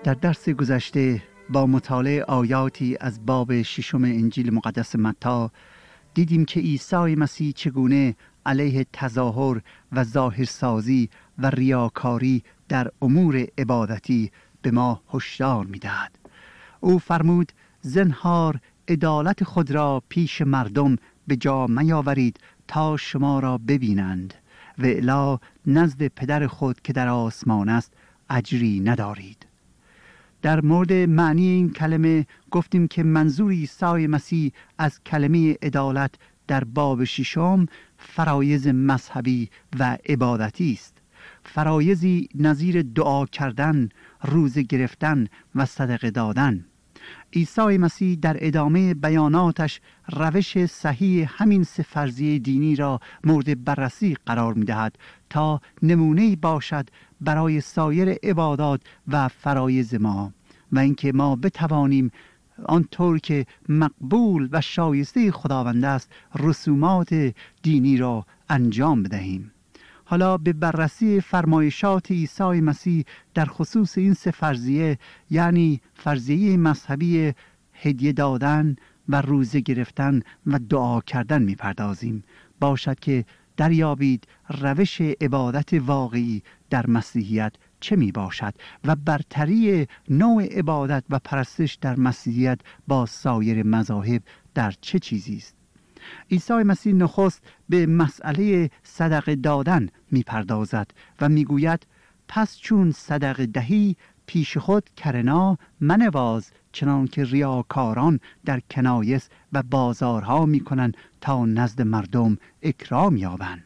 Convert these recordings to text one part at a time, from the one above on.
در درس گذشته با مطالعه آیاتی از باب 6 انجیل مقدس متی دیدیم که عیسی مسیح چگونه علیه تظاهر و ظاهرسازی و ریاکاری در امور عبادتی به ما هشدار می‌دهد. او فرمود زنهار عدالت خود را پیش مردم به جا میاورید تا شما را ببینند و الا نزد پدر خود که در آسمان است اجری ندارید. در مورد معنی این کلمه گفتیم که منظور عیسی مسیح از کلمه عدالت در باب 6 فرایض مذهبی و عبادتی است. فرایضی نظیر دعا کردن، روزه گرفتن و صدقه دادن. عیسی مسیح در ادامه بیاناتش روش صحیح همین سه فرضیه دینی را مورد بررسی قرار می دهد تا نمونه‌ای باشد برای سایر عبادات و فرایض ما و اینکه ما بتوانیم آنطور که مقبول و شایسته خداوند است رسومات دینی را انجام بدهیم. حالا به بررسی فرمایشات عیسی مسیح در خصوص این سه فرضیه، یعنی فرضیه مذهبی هدیه دادن و روزه گرفتن و دعا کردن می‌پردازیم. باشد که دریابید روش عبادت واقعی در مسیحیت چه می باشد و برتری نوع عبادت و پرستش در مسیحیت با سایر مذاهب در چه چیزی است. عیسی مسیح نخست به مسئله صدقه دادن می پردازد و می گوید پس چون صدقه دهی پیش خود کرنا منواز، چنان که ریاکاران در کنایس و بازارها می کنند تا نزد مردم اکرام یابند.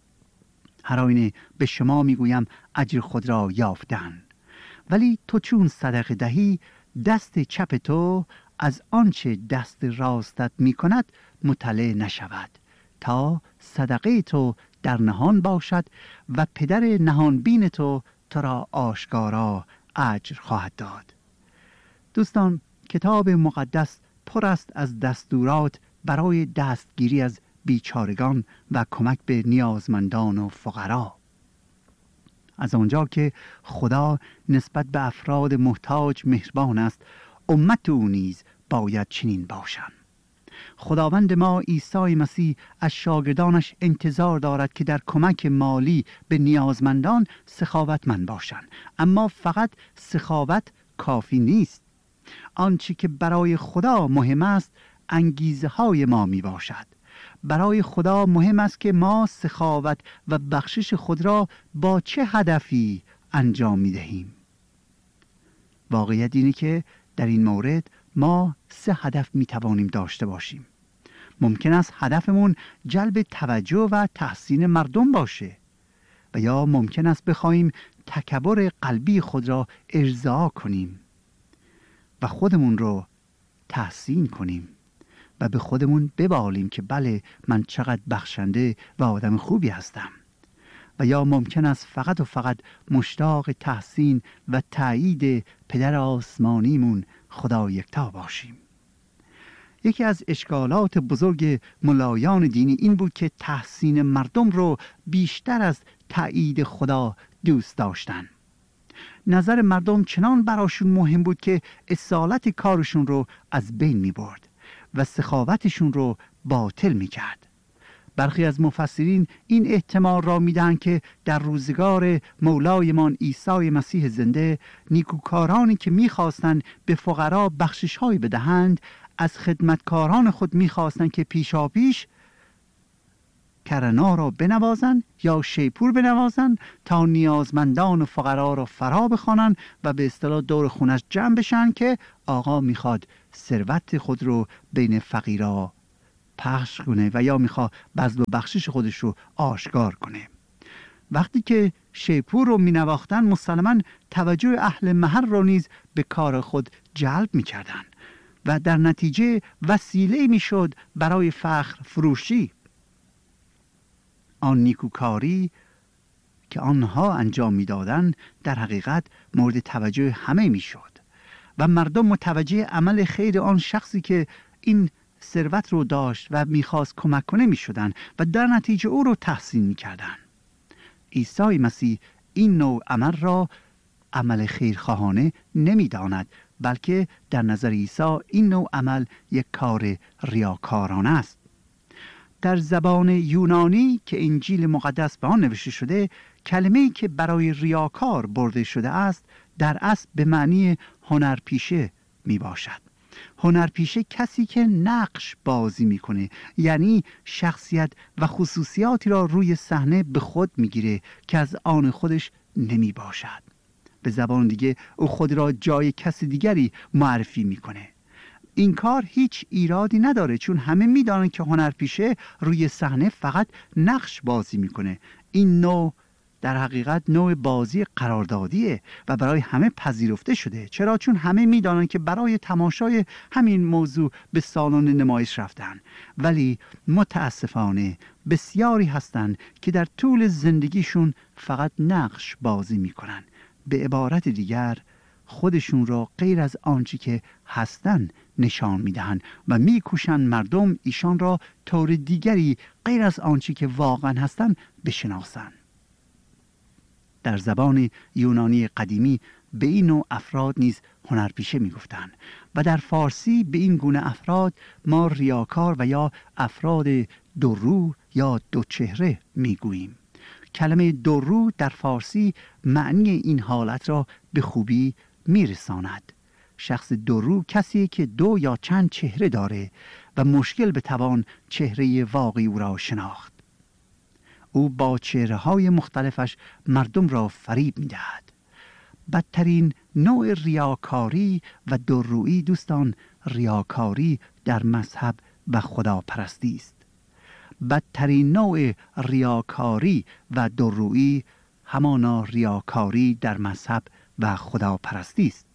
هر آینه به شما می گویم اجر خود را یافتن. ولی تو چون صدقه دهی دست چپ تو از آنچه دست راستت می کند مطلع نشود تا صدقه تو در نهان باشد و پدر نهان بین تو را آشکارا اجر خواهد داد. دوستان، کتاب مقدس پر است از دستورات برای دستگیری از بیچارگان و کمک به نیازمندان و فقرا. از آنجا که خدا نسبت به افراد محتاج مهربان است، امت او نیز باید چنین باشند. خداوند ما عیسی مسیح از شاگردانش انتظار دارد که در کمک مالی به نیازمندان سخاوتمند باشند، اما فقط سخاوت کافی نیست. آنچه که برای خدا مهم است انگیزه های ما می باشد. برای خدا مهم است که ما سخاوت و بخشش خود را با چه هدفی انجام می دهیم. واقعیت اینه که در این مورد ما 3 هدف می توانیم داشته باشیم. ممکن است هدفمون جلب توجه و تحسین مردم باشه و یا ممکن است بخوایم تکبر قلبی خود را ارضا کنیم و خودمون رو تحسین کنیم و به خودمون ببالیم که بله من چقدر بخشنده و آدم خوبی هستم. و یا ممکن است فقط و فقط مشتاق تحسین و تایید پدر آسمانیمون خدا یکتا باشیم. یکی از اشکالات بزرگ ملایان دینی این بود که تحسین مردم رو بیشتر از تایید خدا دوست داشتن. نظر مردم چنان براشون مهم بود که اصالت کارشون رو از بین می برد و سخاوتشون رو باطل می کرد. برخی از مفسرین این احتمال را میدن که در روزگار مولایمان عیسی مسیح زنده نیکوکارانی که میخواستند به فقرا بخشش‌هایی بدهند از خدمتکاران خود میخواستند که پیشاپیش کرنا را بنوازند یا شیپور بنوازند تا نیازمندان و فقرا را فرا بخوانند و به اصطلاح دور خونش جمع بشن که آقا میخواد ثروت خود رو بین فقیرا پخش کنه و یا میخواد بذل و بخشش خودش رو آشکار کنه. وقتی که شیپور رو مینواختن مسلماً توجه اهل محل رو نیز به کار خود جلب میکردن و در نتیجه وسیله میشد برای فخر فروشی. آن نیکوکاری که آنها انجام میدادند در حقیقت مورد توجه همه میشد و مردم متوجه عمل خیر آن شخصی که این ثروت رو داشت و میخواست کمک کنه میشدن و در نتیجه او رو تحسین میکردن. عیسی مسیح این نوع عمل را عمل خیرخواهانه نمی‌داند، بلکه در نظر عیسی این نوع عمل یک کار ریاکارانه است. در زبان یونانی که انجیل مقدس به آن نوشته شده، کلمه‌ای که برای ریاکار برده شده است در اصل به معنی هنرپیشه می باشد. هنرپیشه کسی که نقش بازی میکنه، یعنی شخصیت و خصوصیاتی را روی صحنه به خود میگیره که از آن خودش نمی باشد. به زبان دیگه او خود را جای کسی دیگری معرفی میکنه. این کار هیچ ایرادی نداره، چون همه میدانن که هنرپیشه روی صحنه فقط نقش بازی میکنه. این نوع در حقیقت نوع بازی قراردادیه و برای همه پذیرفته شده. چرا؟ چون همه میدانن که برای تماشای همین موضوع به سالن نمایش رفتن. ولی متاسفانه بسیاری هستند که در طول زندگیشون فقط نقش بازی میکنن. به عبارت دیگر خودشون را غیر از آنچه که هستن نشان میدهند و میکوشند مردم ایشان را طور دیگری غیر از آنچه که واقعا هستن بشناسند. در زبان یونانی قدیمی به این نوع افراد نیز هنرپیشه میگفتند و در فارسی به این گونه افراد ما ریاکار و یا افراد دورو یا دوچهره میگوییم. کلمه دورو در فارسی معنی این حالت را به خوبی میرساند. شخص دورو کسی که دو یا چند چهره داره و مشکل به توان چهره واقعی او را شناخت. او با چهره‌های مختلفش مردم را فریب می‌دهد. بدترین نوع ریاکاری و دورویی دوستان ریاکاری در مذهب و خداپرستی است. بدترین نوع ریاکاری و دورویی همانا ریاکاری در مذهب و خداپرستی است.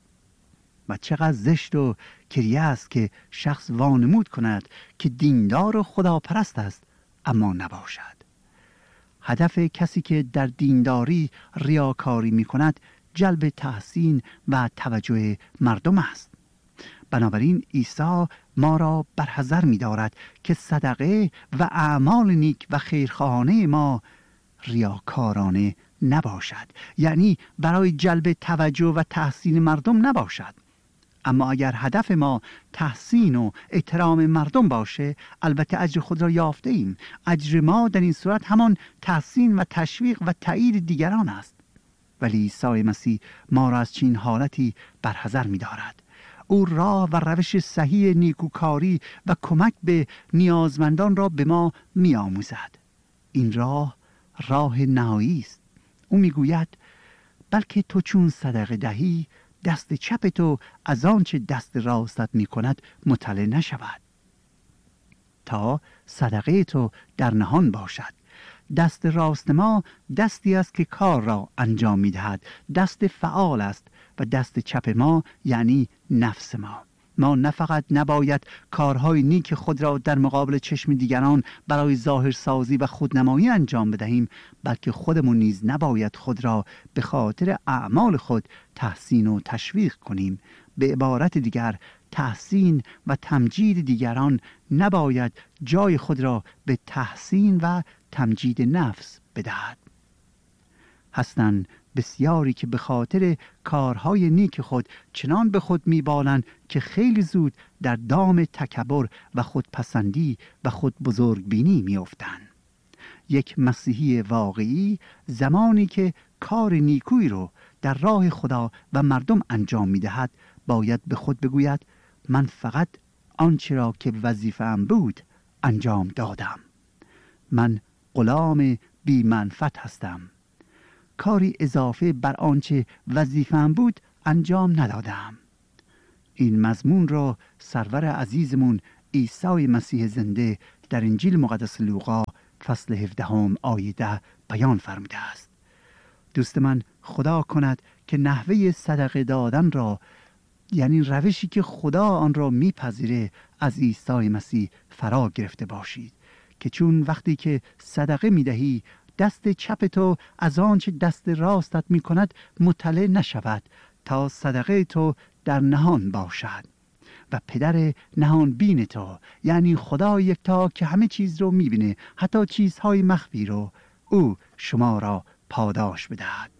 و چقدر زشت و کریه است که شخص وانمود کند که دیندار و خداپرست است اما نباشد. هدف کسی که در دینداری ریاکاری می کند جلب تحسین و توجه مردم است. بنابراین عیسی ما را برحذر می دارد که صدقه و اعمال نیک و خیرخواهانه ما ریاکارانه نباشد، یعنی برای جلب توجه و تحسین مردم نباشد. اما اگر هدف ما تحسین و احترام مردم باشه، البته اجر خود را یافته ایم. اجر ما در این صورت همان تحسین و تشویق و تایید دیگران است. ولی عیسی مسیح ما را از چنین حالتی برحذر می دارد. او راه و روش صحیح نیکوکاری و کمک به نیازمندان را به ما می آموزد. این راه نهایی است. او می گوید بلکه تو چون صدقه دهی دست چپ تو از آنچه دست راستت می کند مطلع نشود، تا صدقه تو در نهان باشد. دست راست ما دستی است که کار را انجام می دهد، دست فعال است، و دست چپ ما یعنی نفس ما. ما نه فقط نباید کارهای نیک خود را در مقابل چشم دیگران برای ظاهرسازی و خودنمایی انجام بدهیم، بلکه خودمون نیز نباید خود را به خاطر اعمال خود تحسین و تشویق کنیم. به عبارت دیگر تحسین و تمجید دیگران نباید جای خود را به تحسین و تمجید نفس بدهد. هستند بسیاری که به خاطر کارهای نیک خود چنان به خود میبالند که خیلی زود در دام تکبر و خودپسندی و خود بزرگبینی میافتند. یک مسیحی واقعی زمانی که کار نیکویی رو در راه خدا و مردم انجام میدهد باید به خود بگوید من فقط آنچه را که وظیفه‌ام بود انجام دادم. من غلام بی منفعت هستم. کاری اضافه بر آنچه وظیفه‌ام بود انجام ندادم. این مضمون را سرور عزیزمون عیسی مسیح زنده در انجیل مقدس لوقا فصل 17 آیه 10 بیان فرموده است. دوست من، خدا کند که نحوه صدقه دادن را، یعنی روشی که خدا آن را میپذیره، از عیسی مسیح فرا گرفته باشید، که چون وقتی که صدقه میدهی دست چپ تو از آنچه دست راستت می کند مطلع نشود، تا صدقه تو در نهان باشد و پدر نهان بین تو، یعنی خدا یکتا که همه چیز رو می بینه، حتی چیزهای مخفی رو، او شما را پاداش بدهد.